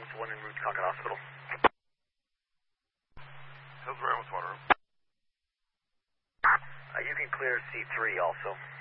1 en route to Concord Hospital. Hillsborough with water room. You can clear C3 also.